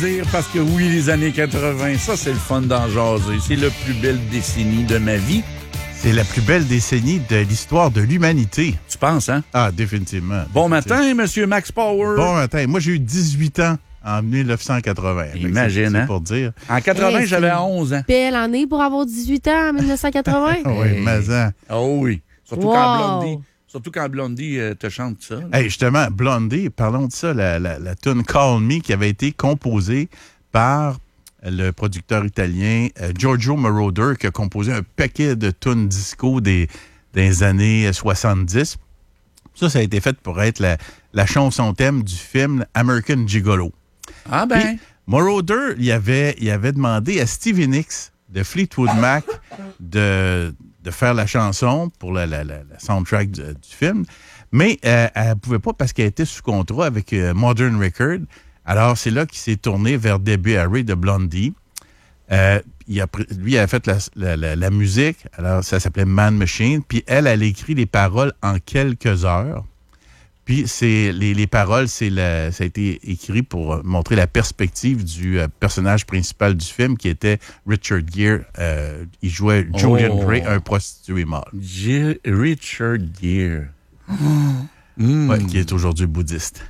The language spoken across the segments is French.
Parce que oui, les années 80, ça, c'est le fun d'en jaser. C'est la plus belle décennie de ma vie. C'est la plus belle décennie de l'histoire de l'humanité. Tu penses, hein? Ah, définitivement. Bon matin, Monsieur Max Power. Bon matin. Moi, j'ai eu 18 ans en 1980. Imagine, c'est hein? pour dire. En 80, j'avais 11 ans. Belle année pour avoir 18 ans en 1980. Oui, mais ça. Oh oui. Surtout quand Blondie te chante ça. Hey, justement, Blondie, parlons de ça, la tune Call Me qui avait été composée par le producteur italien Giorgio Moroder qui a composé un paquet de tunes disco des années 70. Ça a été fait pour être la chanson thème du film American Gigolo. Ah ben. Puis, Moroder, il avait demandé à Stevie Nicks de Fleetwood Mac de faire la chanson pour la soundtrack du film, mais elle ne pouvait pas parce qu'elle était sous contrat avec Modern Record. Alors, c'est là qu'il s'est tourné vers Debbie Harry de Blondie. Lui, il a fait la musique, alors ça s'appelait Man Machine, puis elle écrit les paroles en quelques heures. Puis les paroles, ça a été écrit pour montrer la perspective du personnage principal du film, qui était Richard Gere. Il jouait Julian Gray, un prostitué mâle. Richard Gere. Ouais, qui est aujourd'hui bouddhiste.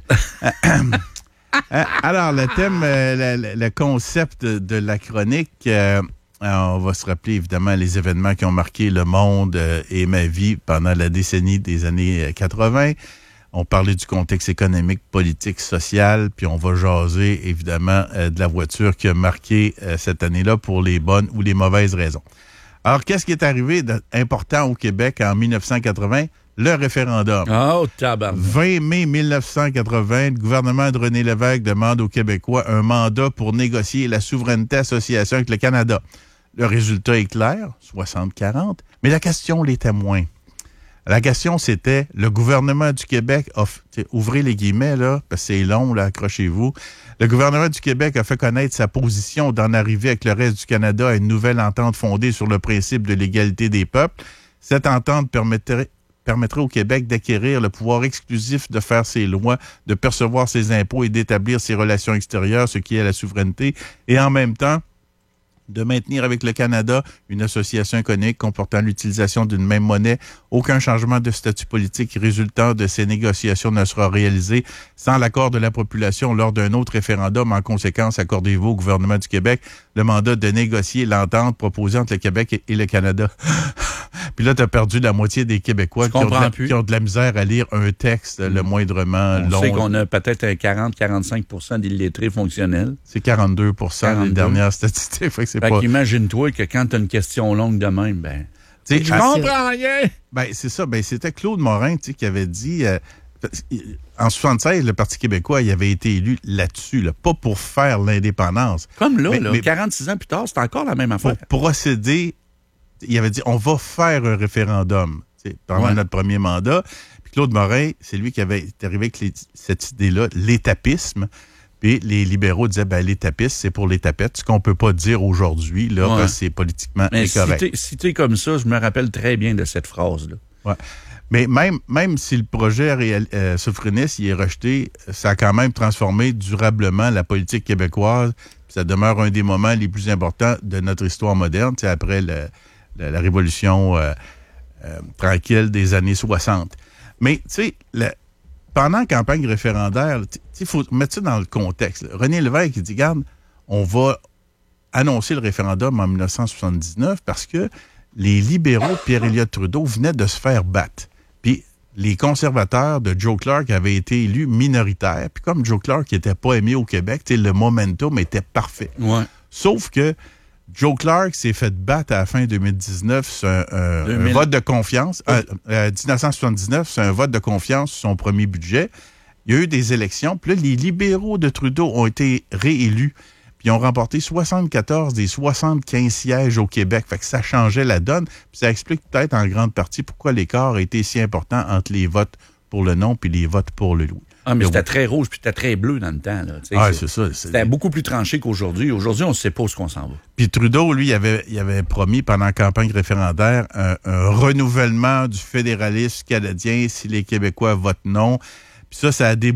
Alors, le thème, le concept de la chronique, on va se rappeler évidemment les événements qui ont marqué le monde et ma vie pendant la décennie des années 80. On parlait du contexte économique, politique, social, puis on va jaser, évidemment, de la voiture qui a marqué cette année-là pour les bonnes ou les mauvaises raisons. Alors, qu'est-ce qui est arrivé d'important au Québec en 1980? Le référendum. Oh, tabarnak. 20 mai 1980, le gouvernement de René Lévesque demande aux Québécois un mandat pour négocier la souveraineté association avec le Canada. Le résultat est clair, 60-40, mais la question l'était moins. La question, c'était, le gouvernement du Québec a... Ouvrez les guillemets, là, parce que c'est long, là, accrochez-vous. Le gouvernement du Québec a fait connaître sa position d'en arriver avec le reste du Canada à une nouvelle entente fondée sur le principe de l'égalité des peuples. Cette entente permettrait au Québec d'acquérir le pouvoir exclusif de faire ses lois, de percevoir ses impôts et d'établir ses relations extérieures, ce qui est la souveraineté, et en même temps, de maintenir avec le Canada une association économique comportant l'utilisation d'une même monnaie. Aucun changement de statut politique résultant de ces négociations ne sera réalisé sans l'accord de la population lors d'un autre référendum. En conséquence, accordez-vous au gouvernement du Québec le mandat de négocier l'entente proposée entre le Québec et le Canada. Puis là, tu as perdu la moitié des Québécois qui ont de la misère à lire un texte le moindrement long. On sait qu'on a peut-être 40-45% d'illettrés fonctionnels. C'est 42% les dernières statistiques. Fait que imagine-toi que quand tu as une question longue de même, ben... Je comprends rien! Ben, c'est ça. Ben, c'était Claude Morin qui avait dit... en 1976, le Parti québécois, il avait été élu là-dessus, pas pour faire l'indépendance. Comme là, 46 ans plus tard, c'est encore la même affaire. Pour procéder, il avait dit, on va faire un référendum pendant notre premier mandat. Puis Claude Morin, c'est lui qui avait été arrivé avec cette idée-là, l'étapisme. Puis les libéraux disaient, l'étapisme, c'est pour les tapettes, ce qu'on peut pas dire aujourd'hui, là, parce que c'est politiquement incorrect. Cité comme ça, je me rappelle très bien de cette phrase-là. Ouais. Mais même si le projet souverainiste il est rejeté, ça a quand même transformé durablement la politique québécoise. Puis ça demeure un des moments les plus importants de notre histoire moderne, après la révolution tranquille des années 60. Mais, tu sais, pendant la campagne référendaire, il faut mettre ça dans le contexte. René Lévesque, il dit, regarde, on va annoncer le référendum en 1979 parce que les libéraux, Pierre-Éliott Trudeau, venaient de se faire battre. Puis les conservateurs de Joe Clark avaient été élus minoritaires. Puis comme Joe Clark n'était pas aimé au Québec, le momentum était parfait. Ouais. Sauf que Joe Clark s'est fait battre à la fin 2019 sur un vote de confiance. 1979, c'est un vote de confiance sur son premier budget. Il y a eu des élections. Puis là, les libéraux de Trudeau ont été réélus. Puis ils ont remporté 74 des 75 sièges au Québec. Fait que ça changeait la donne. Puis ça explique peut-être en grande partie pourquoi l'écart a été si important entre les votes pour le non puis les votes pour le oui. Ah, mais c'était très rouge puis c'était très bleu dans le temps. Là, c'est ça. C'était beaucoup plus tranché qu'aujourd'hui. Aujourd'hui, on ne sait pas où on s'en va. Puis Trudeau, lui, il avait promis pendant la campagne référendaire un renouvellement du fédéralisme canadien si les Québécois votent non. Puis ça a